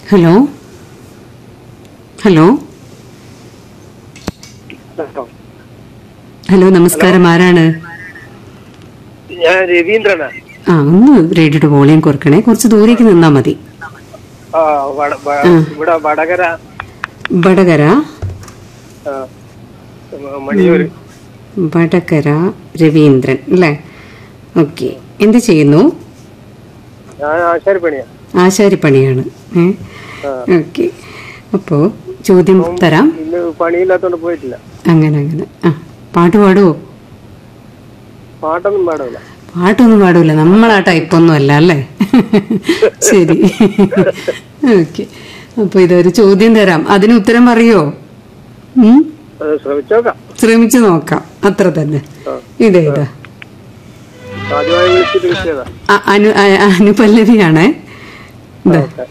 Hello hello hello നമസ്കാരം, ആരാണ്? ഞാൻ രവീന്ദ്രനാ. ഒന്ന് റേഡിയോയുടെ വോളിയം കുറക്കണേ, കുറച്ച് ദൂരേക്ക് നിന്നാ മതി. ഇവിടെ വടകര. വടകര മണിയൂര്. വടകര രവീന്ദ്രൻ അല്ലേ? ഓക്കെ. എന്ത് ചെയ്യുന്നു? ഞാൻ ആശാരിപ്പണിയാ. ആശാരിപ്പണിയാണ്. ഓക്കെ. അപ്പോ ചോദ്യം തരാം. ഇന്ന് പണിയില്ലാത്തോണ്ട് പോയിട്ടില്ല. അങ്ങനെ പാട്ട് പാടുവോ? പാട്ടൊന്നും പാടില്ല. പാട്ടൊന്നും പാടൂല. നമ്മളാ ടൈപ്പൊന്നും അല്ല അല്ലേ? ശരി. ഓക്കെ. അപ്പൊ ഇതൊരു ചോദ്യം തരാം, അതിന് ഉത്തരം പറയോ? ശ്രമിച്ചു നോക്കാം, അത്ര തന്നെ. ഇതേതാ? അനുപല്ലവിയാണേ.